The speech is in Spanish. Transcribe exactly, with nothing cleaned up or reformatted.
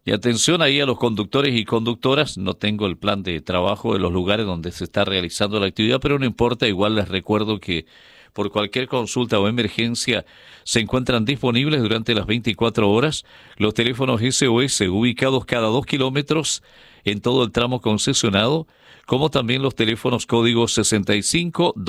Y atención ahí a los conductores y conductoras, no tengo el plan de trabajo de los lugares donde se está realizando la actividad, pero no importa, igual les recuerdo que por cualquier consulta o emergencia se encuentran disponibles durante las veinticuatro horas los teléfonos S O S ubicados cada dos kilómetros en todo el tramo concesionado, como también los teléfonos código sesenta y cinco